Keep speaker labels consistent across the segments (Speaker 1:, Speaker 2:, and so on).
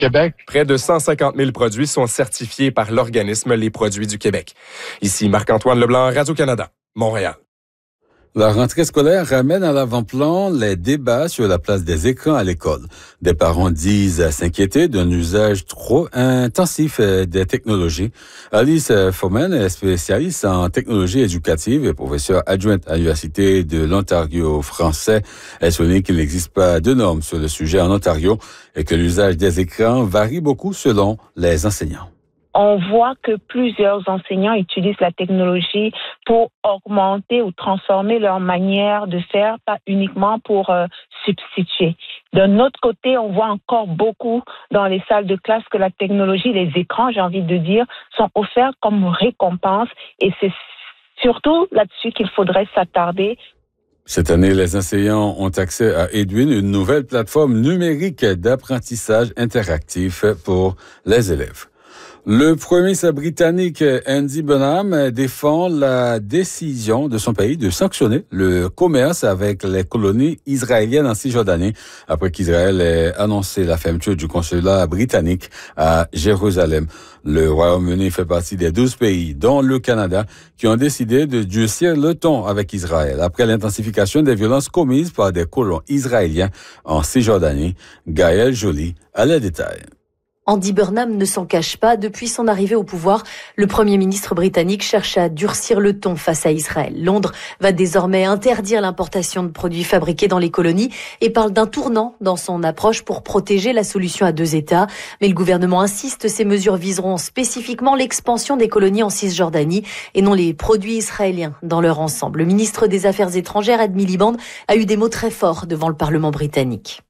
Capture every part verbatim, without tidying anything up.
Speaker 1: Québec.
Speaker 2: Près de cent cinquante mille produits sont certifiés par l'organisme Les Produits du Québec. Ici Marc-Antoine Leblanc, Radio-Canada, Montréal.
Speaker 3: La rentrée scolaire ramène à l'avant-plan les débats sur la place des écrans à l'école. Des parents disent s'inquiéter d'un usage trop intensif des technologies. Alice Fomen est spécialiste en technologie éducative et professeure adjointe à l'Université de l'Ontario français. Elle souligne qu'il n'existe pas de normes sur le sujet en Ontario et que l'usage des écrans varie beaucoup selon les enseignants.
Speaker 4: On voit que plusieurs enseignants utilisent la technologie pour augmenter ou transformer leur manière de faire, pas uniquement pour euh, substituer. D'un autre côté, on voit encore beaucoup dans les salles de classe que la technologie, les écrans, j'ai envie de dire, sont offerts comme récompense et c'est surtout là-dessus qu'il faudrait s'attarder.
Speaker 3: Cette année, les enseignants ont accès à Edwin, une nouvelle plateforme numérique d'apprentissage interactif pour les élèves. Le premier ministre britannique Andy Burnham défend la décision de son pays de sanctionner le commerce avec les colonies israéliennes en Cisjordanie après qu'Israël ait annoncé la fermeture du consulat britannique à Jérusalem. Le Royaume-Uni fait partie des douze pays, dont le Canada, qui ont décidé de durcir le ton avec Israël après l'intensification des violences commises par des colons israéliens en Cisjordanie. Gaël Joly a les détails.
Speaker 5: Andy Burnham ne s'en cache pas. Depuis son arrivée au pouvoir, le Premier ministre britannique cherche à durcir le ton face à Israël. Londres va désormais interdire l'importation de produits fabriqués dans les colonies et parle d'un tournant dans son approche pour protéger la solution à deux États. Mais le gouvernement insiste, ces mesures viseront spécifiquement l'expansion des colonies en Cisjordanie et non les produits israéliens dans leur ensemble. Le ministre des Affaires étrangères, Ed Miliband, a eu des mots très forts devant le Parlement britannique.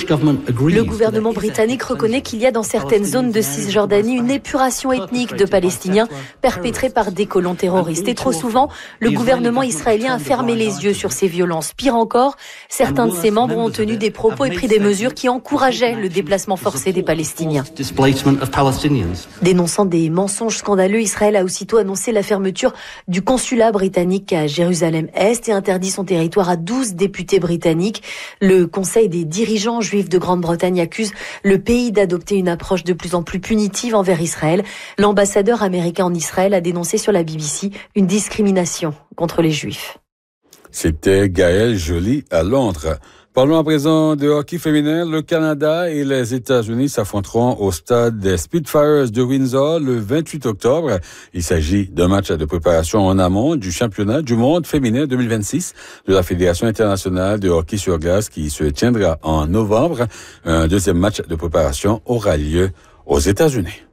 Speaker 5: Le gouvernement britannique reconnaît qu'il y a dans certaines zones de Cisjordanie une épuration ethnique de Palestiniens perpétrée par des colons terroristes. Et trop souvent, le gouvernement israélien a fermé les yeux sur ces violences. Pire encore, certains de ses membres ont tenu des propos et pris des mesures qui encourageaient le déplacement forcé des Palestiniens. Dénonçant des mensonges scandaleux, Israël a aussitôt annoncé la fermeture du consulat britannique à Jérusalem-Est et interdit son territoire à douze députés britanniques. Le Conseil des dirigeants juifs de Grande-Bretagne accuse le pays d'adopter une approche de plus en plus punitive envers Israël. L'ambassadeur américain en Israël a dénoncé sur la B B C une discrimination contre les Juifs.
Speaker 3: C'était Gaël Joly à Londres. Parlons à présent de hockey féminin. Le Canada et les États-Unis s'affronteront au stade des Spitfires de Windsor le vingt-huit octobre. Il s'agit d'un match de préparation en amont du championnat du monde féminin deux mille vingt-six de la Fédération internationale de hockey sur glace qui se tiendra en novembre. Un deuxième match de préparation aura lieu aux États-Unis.